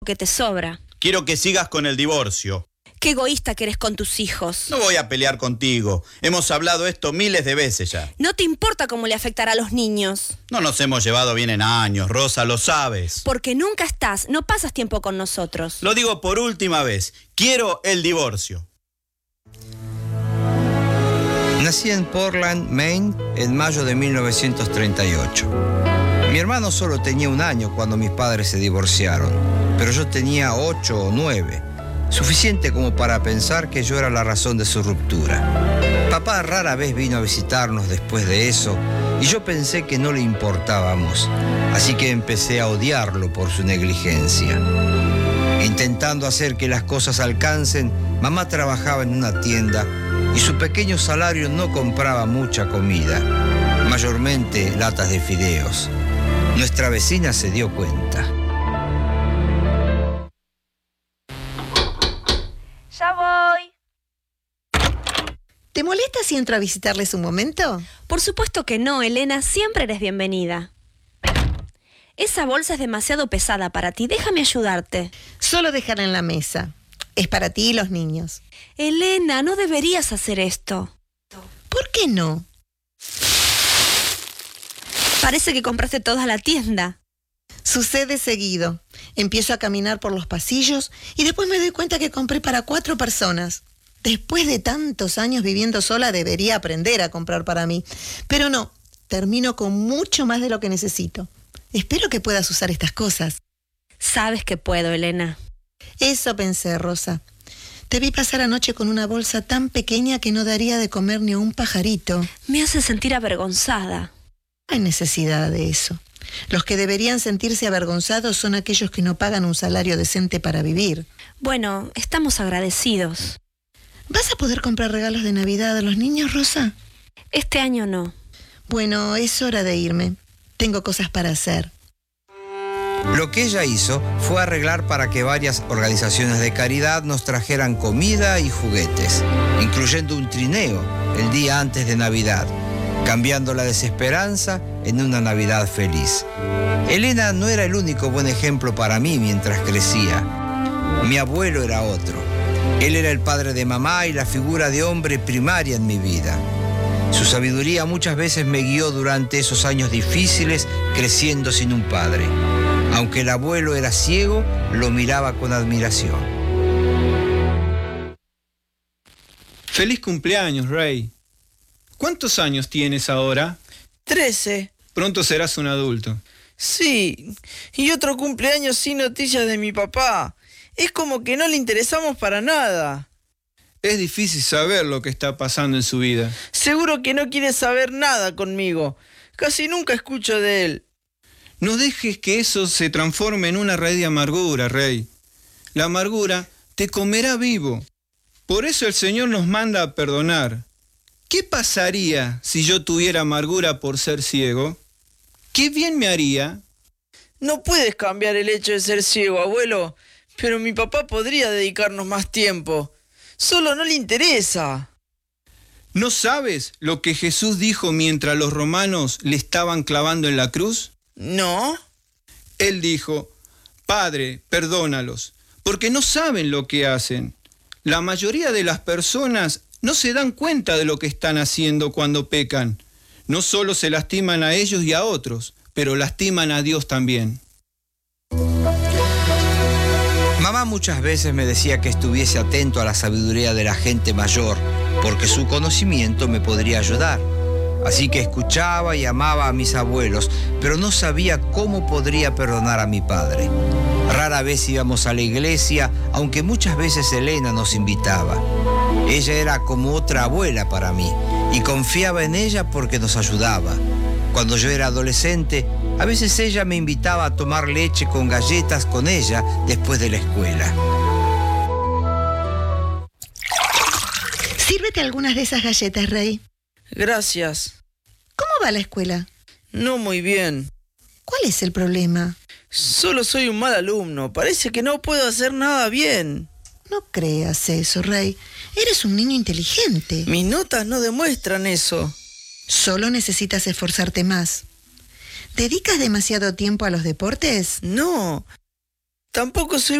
que te sobra. Quiero que sigas con el divorcio. Qué egoísta que eres con tus hijos. No voy a pelear contigo. Hemos hablado esto miles de veces ya. No te importa cómo le afectará a los niños. No nos hemos llevado bien en años, Rosa, lo sabes. Porque nunca estás, no pasas tiempo con nosotros. Lo digo por última vez. Quiero el divorcio. Nací en Portland, Maine, en mayo de 1938. Mi hermano solo tenía 1 año cuando mis padres se divorciaron, pero yo tenía 8 o 9, suficiente como para pensar que yo era la razón de su ruptura. Papá rara vez vino a visitarnos después de eso y yo pensé que no le importábamos, así que empecé a odiarlo por su negligencia. Intentando hacer que las cosas alcancen, mamá trabajaba en una tienda y su pequeño salario no compraba mucha comida, mayormente latas de fideos. Nuestra vecina se dio cuenta. Ya voy. ¿Te molesta si entro a visitarles un momento? Por supuesto que no, Elena, siempre eres bienvenida. Esa bolsa es demasiado pesada para ti, déjame ayudarte. Solo déjala en la mesa. Es para ti y los niños. Elena, no deberías hacer esto. ¿Por qué no? Parece que compraste toda la tienda. Sucede seguido. Empiezo a caminar por los pasillos y después me doy cuenta que compré para 4 personas. Después de tantos años viviendo sola debería aprender a comprar para mí. Pero no, termino con mucho más de lo que necesito. Espero que puedas usar estas cosas. Sabes que puedo, Elena. Eso pensé, Rosa. Te vi pasar anoche con una bolsa tan pequeña que no daría de comer ni a un pajarito. Me hace sentir avergonzada. No hay necesidad de eso. Los que deberían sentirse avergonzados son aquellos que no pagan un salario decente para vivir. Bueno, estamos agradecidos. ¿Vas a poder comprar regalos de Navidad a los niños, Rosa? Este año no. Bueno, es hora de irme. Tengo cosas para hacer. Lo que ella hizo fue arreglar para que varias organizaciones de caridad nos trajeran comida y juguetes, incluyendo un trineo el día antes de Navidad, cambiando la desesperanza en una Navidad feliz. Elena no era el único buen ejemplo para mí mientras crecía. Mi abuelo era otro. Él era el padre de mamá y la figura de hombre primaria en mi vida. Su sabiduría muchas veces me guió durante esos años difíciles creciendo sin un padre. Aunque el abuelo era ciego, lo miraba con admiración. Feliz cumpleaños, Ray. ¿Cuántos años tienes ahora? 13. Pronto serás un adulto. Sí, y otro cumpleaños sin noticias de mi papá. Es como que no le interesamos para nada. Es difícil saber lo que está pasando en su vida. Seguro que no quiere saber nada conmigo. Casi nunca escucho de él. No dejes que eso se transforme en una raíz de amargura, Rey. La amargura te comerá vivo. Por eso el Señor nos manda a perdonar. ¿Qué pasaría si yo tuviera amargura por ser ciego? ¿Qué bien me haría? No puedes cambiar el hecho de ser ciego, abuelo, pero mi papá podría dedicarnos más tiempo. Solo no le interesa. ¿No sabes lo que Jesús dijo mientras los romanos le estaban clavando en la cruz? ¿No? Él dijo: Padre, perdónalos, porque no saben lo que hacen. La mayoría de las personas no se dan cuenta de lo que están haciendo cuando pecan. No solo se lastiman a ellos y a otros, pero lastiman a Dios también. Mamá muchas veces me decía que estuviese atento a la sabiduría de la gente mayor, porque su conocimiento me podría ayudar. Así que escuchaba y amaba a mis abuelos, pero no sabía cómo podría perdonar a mi padre. Rara vez íbamos a la iglesia, aunque muchas veces Elena nos invitaba. Ella era como otra abuela para mí, y confiaba en ella porque nos ayudaba. Cuando yo era adolescente, a veces ella me invitaba a tomar leche con galletas con ella después de la escuela. Sírvete algunas de esas galletas, Rey. Gracias. ¿Cómo va la escuela? No muy bien. ¿Cuál es el problema? Solo soy un mal alumno. Parece que no puedo hacer nada bien. No creas eso, Rey. Eres un niño inteligente. Mis notas no demuestran eso. Solo necesitas esforzarte más. ¿Dedicas demasiado tiempo a los deportes? No. Tampoco soy